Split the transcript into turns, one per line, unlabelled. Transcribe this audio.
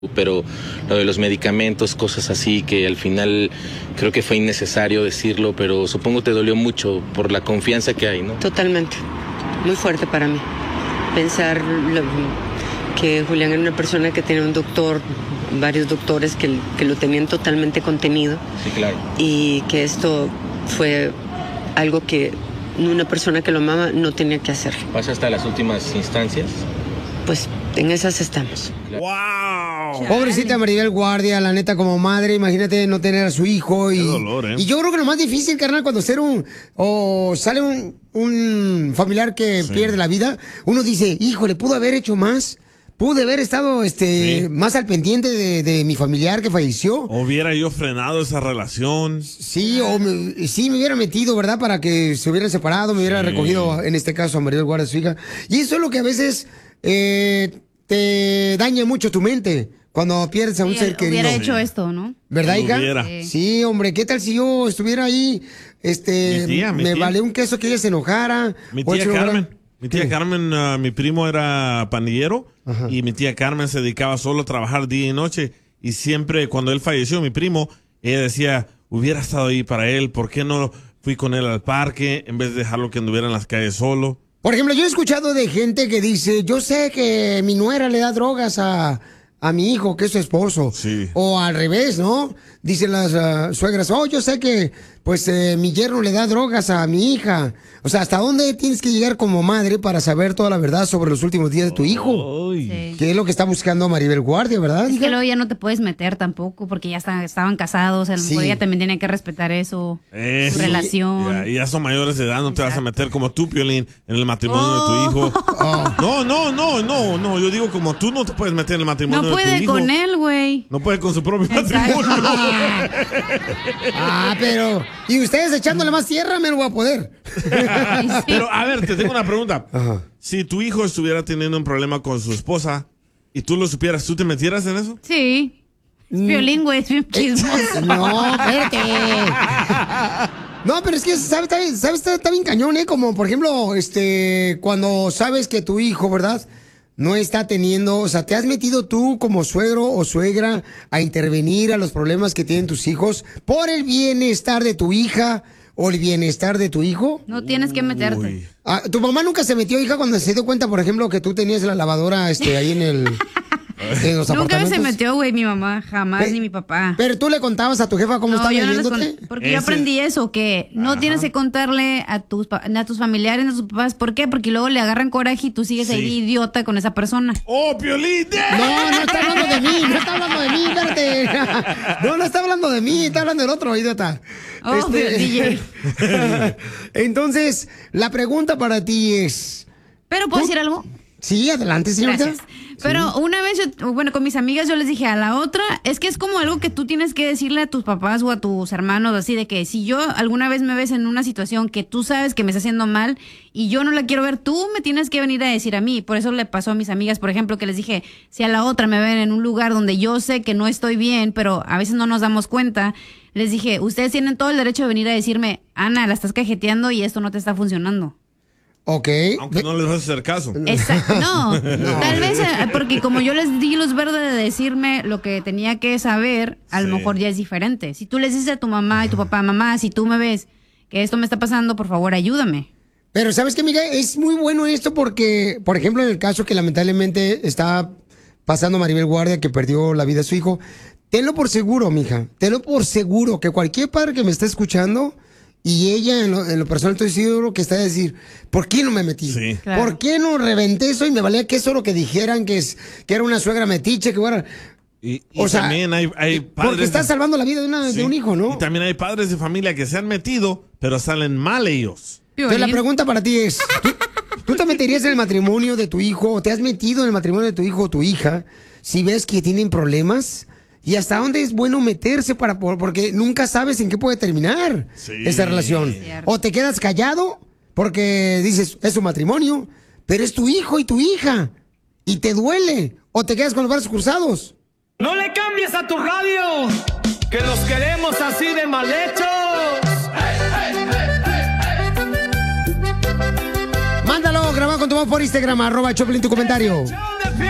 Pero lo de los medicamentos, cosas así, que al final creo que fue innecesario decirlo, pero supongo te dolió mucho por la confianza que hay, ¿no?
Totalmente, muy fuerte para mí. Pensar que Julián era una persona que tenía un doctor, varios doctores que lo tenían totalmente contenido.
Sí, claro.
Y que esto fue algo que una persona que lo amaba no tenía que hacer.
¿Pasa hasta las últimas instancias?
Pues en esas estamos.
¡Wow!
Pobrecita Maribel Guardia, la neta, como madre, imagínate no tener a su hijo. Y,
qué dolor, ¿eh?
Y yo creo que lo más difícil, carnal, cuando sale un familiar que pierde la vida, uno dice, híjole, pudo haber hecho más. Pude haber estado más al pendiente de mi familiar que falleció.
Hubiera yo frenado esa relación.
Sí, me hubiera metido, ¿verdad? Para que se hubieran separado, me hubiera recogido, en este caso, a Maribel Guardia, su hija. Y eso es lo que a veces te daña mucho tu mente cuando pierdes a un ser querido.
Hubiera hecho esto, ¿no?
¿Verdad, hija?
Sí.
Sí, hombre, ¿qué tal si yo estuviera ahí?
Mi tía.
Vale un queso que ella se enojara.
Mi tía Carmen. Mi tía Carmen, mi primo era pandillero. Ajá. Y mi tía Carmen se dedicaba solo a trabajar día y noche. Y siempre, cuando él falleció, mi primo, ella decía, hubiera estado ahí para él, ¿por qué no fui con él al parque en vez de dejarlo que anduviera en las calles solo?
Por ejemplo, yo he escuchado de gente que dice, yo sé que mi nuera le da drogas a mi hijo, que es su esposo.
Sí.
O al revés, ¿no? Dicen las suegras, yo sé que pues mi yerno le da drogas a mi hija. O sea, ¿hasta dónde tienes que llegar como madre para saber toda la verdad sobre los últimos días de tu hijo?
Sí.
Que es lo que está buscando Maribel Guardia, ¿verdad?
Es que luego ya no te puedes meter tampoco porque ya estaban casados. A lo mejor ella también tiene que respetar eso, su relación.
Ya son mayores de edad, no te vas a meter como tú, Piolín, en el matrimonio de tu hijo. No, yo digo como tú no te puedes meter en el matrimonio de tu hijo.
No puede con él, güey.
No puede con su propio matrimonio.
Pero... ¿Y ustedes echándole más tierra me lo voy a poder?
Pero, a ver, te tengo una pregunta.
Ajá.
Si tu hijo estuviera teniendo un problema con su esposa y tú lo supieras, ¿tú te metieras en eso?
Sí. Es Piolín, güey, es bien chismoso.
No, espérate. No, pero es que, ¿sabes? Está bien cañón, ¿eh? Como, por ejemplo, cuando sabes que tu hijo, ¿verdad?, no está teniendo, o sea, ¿te has metido tú como suegro o suegra a intervenir a los problemas que tienen tus hijos por el bienestar de tu hija o el bienestar de tu hijo?
No tienes que meterte.
¿Tu mamá nunca se metió, hija, cuando se dio cuenta, por ejemplo, que tú tenías la lavadora ahí en el...
Nunca se metió, güey, mi mamá, jamás, ni mi papá.
Pero tú le contabas a tu jefa cómo estaba viviéndote.
Porque yo aprendí eso, que no tienes que contarle a tus familiares, a tus papás. ¿Por qué? Porque luego le agarran coraje y tú sigues ahí idiota con esa persona.
¡Oh, Piolín!
No está hablando de mí, espérate. No está hablando de mí, está hablando del otro, idiota.
DJ.
Entonces, la pregunta para ti es...
¿Pero puedo decir algo?
Sí, adelante, señorita.
Gracias. Pero una vez, con mis amigas yo les dije a la otra, es que es como algo que tú tienes que decirle a tus papás o a tus hermanos, así de que si yo alguna vez me ves en una situación que tú sabes que me está haciendo mal y yo no la quiero ver, tú me tienes que venir a decir a mí. Por eso le pasó a mis amigas, por ejemplo, que les dije, si a la otra me ven en un lugar donde yo sé que no estoy bien, pero a veces no nos damos cuenta, les dije, ustedes tienen todo el derecho de venir a decirme, Ana, la estás cajeteando y esto no te está funcionando.
Ok.
Aunque no les vas a hacer caso.
Exacto. No, tal vez porque como yo les di luz verde de decirme lo que tenía que saber, a lo mejor ya es diferente. Si tú les dices a tu mamá y tu papá, mamá, si tú me ves que esto me está pasando, por favor, ayúdame.
Pero ¿sabes qué, amiga? Es muy bueno esto porque, por ejemplo, en el caso que lamentablemente está pasando Maribel Guardia, que perdió la vida de su hijo, tenlo por seguro, mija, tenlo por seguro que cualquier padre que me esté escuchando... Y ella, en lo personal, estoy seguro que está a decir, ¿por qué no me metí?
Sí.
Claro.
¿Por qué no reventé eso y me valía que eso lo que dijeran, que era una suegra metiche, que fuera...
Y
o sea,
también hay padres...
Porque estás salvando la vida de un hijo, ¿no?
Y también hay padres de familia que se han metido, pero salen mal ellos.
Entonces la pregunta para ti es, ¿tú te meterías en el matrimonio de tu hijo o te has metido en el matrimonio de tu hijo o tu hija si ves que tienen problemas? ¿Y hasta dónde es bueno meterse porque nunca sabes en qué puede terminar esa relación? O te quedas callado porque dices, es su matrimonio, pero es tu hijo y tu hija, y te duele. O te quedas con los brazos cruzados.
¡No le cambies a tu radio! ¡Que los queremos así de mal hechos!
Mándalo, grabado con tu voz por Instagram, @Choplin tu comentario.